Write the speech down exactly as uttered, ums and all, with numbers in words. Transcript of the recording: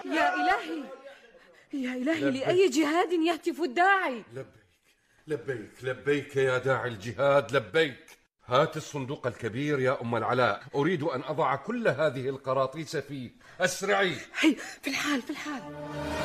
يا إلهي يا إلهي، لأي جهاد يهتف الداعي؟ لبيك لبيك لبيك يا داعي الجهاد، لبيك. هات الصندوق الكبير يا أم العلاء، أريد أن أضع كل هذه القراطيس فيه. أسرعي. هي في الحال في الحال.